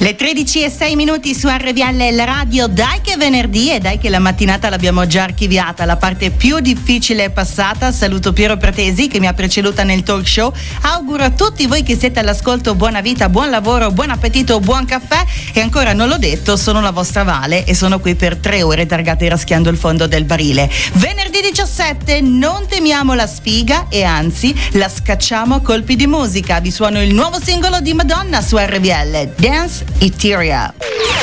Le 13:06 su RVL la radio. Dai che è venerdì e dai che la mattinata l'abbiamo già archiviata. La parte più difficile è passata. Saluto Piero Pratesi che mi ha preceduta nel talk show. Auguro a tutti voi che siete all'ascolto buona vita, buon lavoro, buon appetito, buon caffè. E ancora non l'ho detto, sono la vostra Vale e sono qui per 3 ore targate raschiando il fondo del barile. Venerdì 17 non temiamo la sfiga e anzi la scacciamo a colpi di musica. Vi suono il nuovo singolo di Madonna su RVL, Dance Etheria.